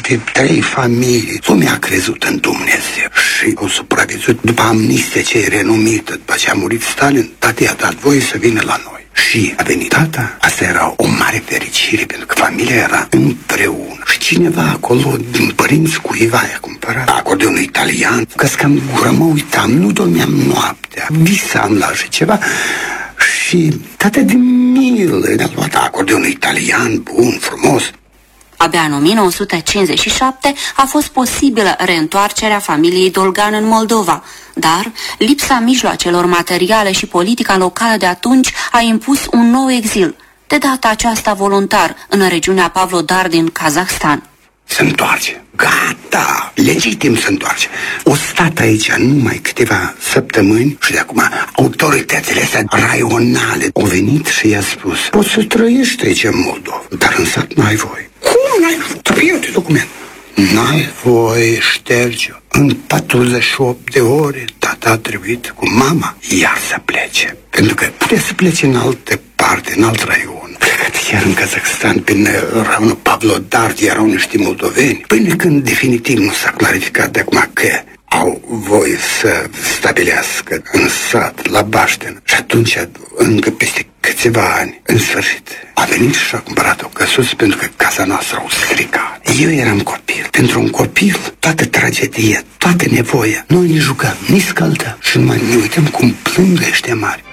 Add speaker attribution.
Speaker 1: alte 3 familii. Lumea a crezut în Dumnezeu și au supraviețuit după amnistia ce e renumită, după ce a murit Stalin, tata i-a dat voie să vină la noi. Și a venit tata, asta era o mare fericire, pentru că familia era împreună. Și cineva acolo, din părinți cuiva, i-a cumpărat acordeonul italian. Căscam gură, mă uitam, nu dormeam noaptea, visam la așa ceva. Și tata de milă ne-a luat acordeonul italian, bun, frumos.
Speaker 2: Abia în 1957 a fost posibilă reîntoarcerea familiei Dolgan în Moldova, dar lipsa mijloacelor materiale și politica locală de atunci a impus un nou exil, de data aceasta voluntar, în regiunea Pavlodar din Kazahstan.
Speaker 1: Se întoarce. Gata! Legitim se întoarce. O stat aici numai câteva săptămâni și de acum autoritățile astea raionale au venit și i-a spus: poți să trăiești aici în Moldova, dar în sat n-ai voie. Cum n-ai voie? Trebuie de document. N-ai voie, șterge. În 48 de ore tata a trebuit cu mama iar să plece. Pentru că putea să plece în altă parte, în alt raion. Iar în Kazakhstan, prin raionul Pavlodar, erau niște moldoveni. Până când definitiv nu s-a clarificat de acum că au voie să stabilească în sat, la Bașten. Și atunci, încă peste câțiva ani, în sfârșit, a venit și a cumpărat o căsuță pentru că casa noastră au stricat. Eu eram copil. Pentru un copil, toată tragedia, toată nevoia. Noi ne jucam, ne scăldăm și numai ne uităm cum plâng ăștia mari.